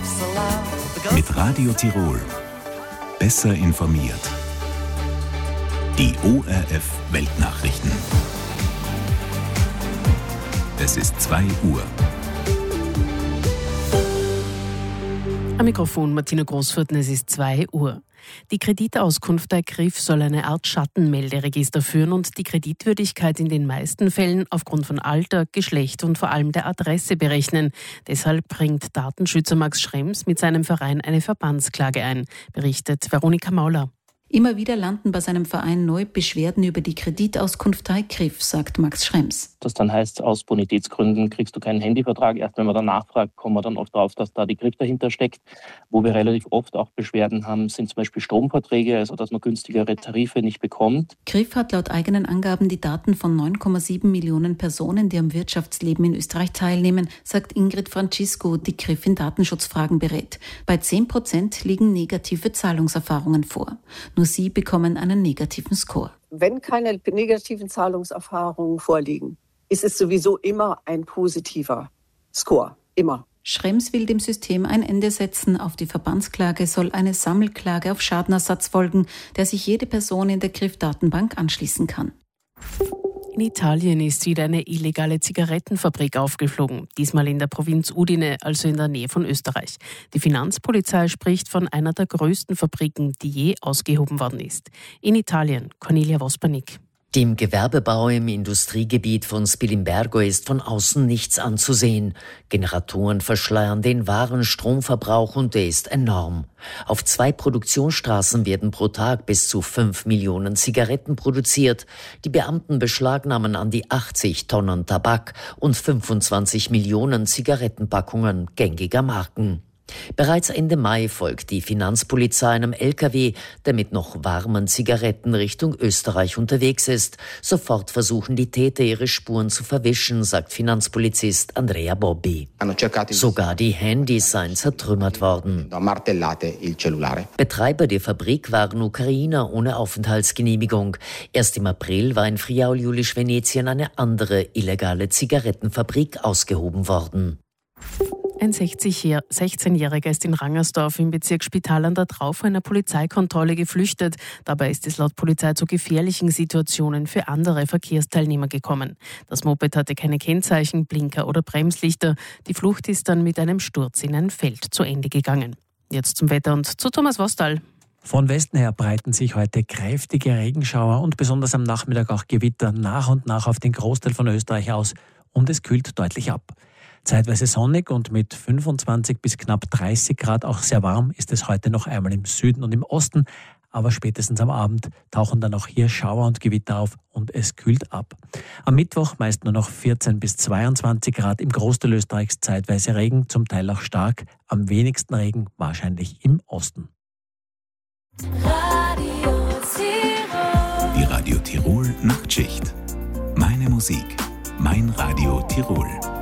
Mit Radio Tirol. Besser informiert. Die ORF Weltnachrichten. Es ist 2 Uhr. Am Mikrofon Martina Großfurten, es ist 2 Uhr. Die Kreditauskunft der KRIF soll eine Art Schattenmelderegister führen und die Kreditwürdigkeit in den meisten Fällen aufgrund von Alter, Geschlecht und vor allem der Adresse berechnen. Deshalb bringt Datenschützer Max Schrems mit seinem Verein eine Verbandsklage ein, berichtet Veronika Mauler. Immer wieder landen bei seinem Verein neu Beschwerden über die Kreditauskunft der KRIF, sagt Max Schrems. Das dann heißt, aus Bonitätsgründen kriegst du keinen Handyvertrag. Erst wenn man dann nachfragt, kommen wir dann oft drauf, dass da die KRIF dahinter steckt. Wo wir relativ oft auch Beschwerden haben, sind zum Beispiel Stromverträge, also dass man günstigere Tarife nicht bekommt. KRIF hat laut eigenen Angaben die Daten von 9,7 Millionen Personen, die am Wirtschaftsleben in Österreich teilnehmen, sagt Ingrid Francisco, die KRIF in Datenschutzfragen berät. Bei 10% liegen negative Zahlungserfahrungen vor. Nur sie bekommen einen negativen Score. Wenn keine negativen Zahlungserfahrungen vorliegen, ist es sowieso immer ein positiver Score. Immer. Schrems will dem System ein Ende setzen. Auf die Verbandsklage soll eine Sammelklage auf Schadenersatz folgen, der sich jede Person in der KRIF-Datenbank anschließen kann. In Italien ist wieder eine illegale Zigarettenfabrik aufgeflogen, diesmal in der Provinz Udine, also in der Nähe von Österreich. Die Finanzpolizei spricht von einer der größten Fabriken, die je ausgehoben worden ist. In Italien, Cornelia Vospanik. Dem Gewerbebau im Industriegebiet von Spilimbergo ist von außen nichts anzusehen. Generatoren verschleiern den wahren Stromverbrauch und der ist enorm. Auf 2 Produktionsstraßen werden pro Tag bis zu 5 Millionen Zigaretten produziert. Die Beamten beschlagnahmen an die 80 Tonnen Tabak und 25 Millionen Zigarettenpackungen gängiger Marken. Bereits Ende Mai folgt die Finanzpolizei einem LKW, der mit noch warmen Zigaretten Richtung Österreich unterwegs ist. Sofort versuchen die Täter, ihre Spuren zu verwischen, sagt Finanzpolizist Andrea Bobbi. Sogar die Handys seien zertrümmert worden. Betreiber der Fabrik waren Ukrainer ohne Aufenthaltsgenehmigung. Erst im April war in Friaul-Julisch-Venetien eine andere illegale Zigarettenfabrik ausgehoben worden. Ein 16-Jähriger ist in Rangersdorf im Bezirk Spital an der Drau vor einer Polizeikontrolle geflüchtet. Dabei ist es laut Polizei zu gefährlichen Situationen für andere Verkehrsteilnehmer gekommen. Das Moped hatte keine Kennzeichen, Blinker oder Bremslichter. Die Flucht ist dann mit einem Sturz in ein Feld zu Ende gegangen. Jetzt zum Wetter und zu Thomas Wostal. Von Westen her breiten sich heute kräftige Regenschauer und besonders am Nachmittag auch Gewitter nach und nach auf den Großteil von Österreich aus und es kühlt deutlich ab. Zeitweise sonnig und mit 25 bis knapp 30 Grad auch sehr warm ist es heute noch einmal im Süden und im Osten, aber spätestens am Abend tauchen dann auch hier Schauer und Gewitter auf und es kühlt ab. Am Mittwoch meist nur noch 14 bis 22 Grad im Großteil Österreichs, zeitweise Regen, zum Teil auch stark, am wenigsten Regen wahrscheinlich im Osten. Die Radio Tirol Nachtschicht. Meine Musik, mein Radio Tirol.